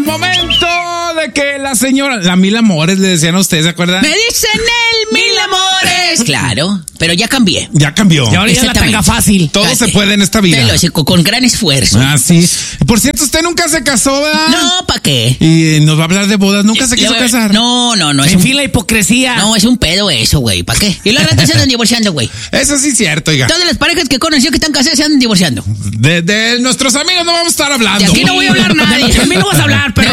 momento de que la señora, la Mil Amores, le decían a ustedes, ¿se acuerdan? Me dicen el Mil Amores. Claro, pero ya cambié. Ya cambió. Y ahora ya la tenga fácil. Todo se puede en esta vida. Te lo sé, con gran esfuerzo. Ah, sí. Por cierto, usted nunca se casó, ¿verdad? No, ¿para qué? Y nos va a hablar de bodas. ¿Nunca se quiso casar? No. En fin, la hipocresía. No, es un pedo eso, güey. ¿Para qué? Y los ratos se andan divorciando, güey. Eso sí es cierto, oiga. Todas las parejas que conoció que están casadas se andan divorciando. De nuestros amigos no vamos a estar hablando. De aquí no voy a hablar nada. De mí no vas a hablar, pero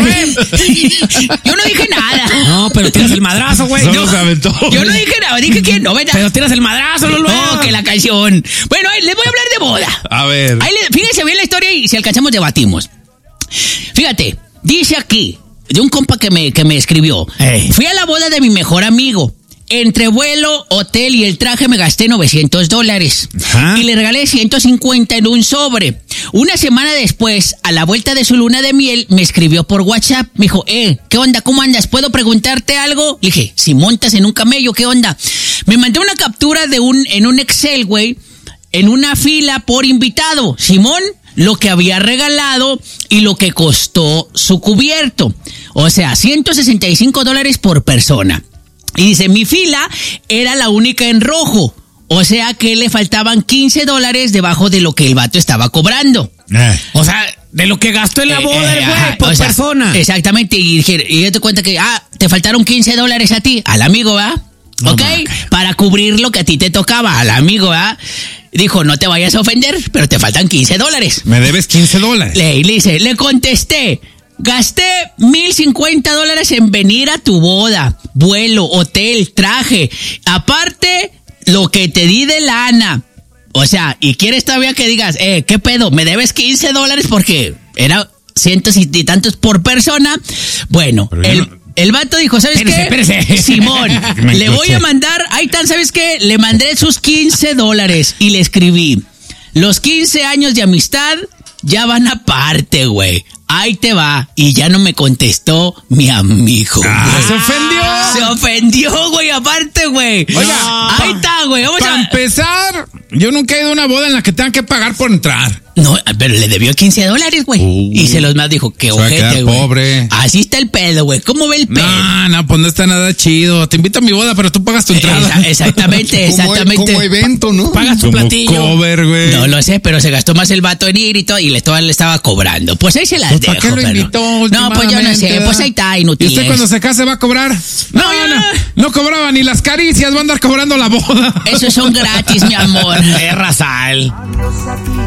Yo no dije nada. No, pero tienes el madrazo, güey. Solo se aventó. Yo no dije nada, dije que no, ¿verdad? Pero tienes el madrazo, Lolo. No, que la canción. Bueno, les voy a hablar de boda. A ver. Fíjense bien la historia y si alcanzamos debatimos. Fíjate, dice aquí, de un compa que me escribió. Fui a la boda de mi mejor amigo. Entre vuelo, hotel y el traje me gasté $900. Ajá. Y le regalé 150 en un sobre. Una semana después, a la vuelta de su luna de miel, me escribió por WhatsApp. Me dijo, ¿qué onda? ¿Cómo andas? ¿Puedo preguntarte algo? Le dije, si montas en un camello, ¿qué onda? Me mandó una captura en un Excel, güey, en una fila por invitado. Simón, lo que había regalado y lo que costó su cubierto. O sea, $165 por persona. Y dice, mi fila era la única en rojo. O sea que le faltaban $15 debajo de lo que el vato estaba cobrando. O sea, de lo que gastó en la boda el güey por persona. Exactamente. Y yo te cuenta que, te faltaron $15 a ti, al amigo, ¿va? No, ¿ok? Para cubrir lo que a ti te tocaba, al amigo, ¿va? Dijo, no te vayas a ofender, pero te faltan $15. Me debes $15. Le contesté. Gasté $1,050 en venir a tu boda, vuelo, hotel, traje, aparte lo que te di de lana. O sea, y quieres todavía que digas, ¿qué pedo? ¿Me debes $15 porque era cientos y tantos por persona? Bueno, el vato dijo, ¿sabes qué? Espérese. Simón, le voy a mandar, ahí están, ¿sabes qué? Le mandé sus $15 y le escribí, los 15 años de amistad ya van aparte, güey. Ahí te va. Y ya no me contestó mi amigo. ¿Se ofendió? Se ofendió, güey, aparte, güey. Oiga, ahí está, güey. Para empezar, yo nunca he ido a una boda en la que tengan que pagar por entrar. No, pero le debió $15, güey. Y se los más dijo, qué ojete, güey. Pobre. Así está el pedo, güey. ¿Cómo ve el pedo? No, pues no está nada chido. Te invito a mi boda, pero tú pagas tu entrada. Exactamente. Como evento, ¿no? Pagas tu platillo. Cover, güey. No lo sé, pero se gastó más el vato en ir y todo, y le estaba cobrando. Pues ahí se las dejo. ¿Para qué lo invitó? No, pues yo no sé. Pues ahí está, inútil. ¿Y usted cuando se case va a cobrar? No cobraba ni las caricias, va a andar cobrando la boda. Esos son gratis, mi amor. Rasal.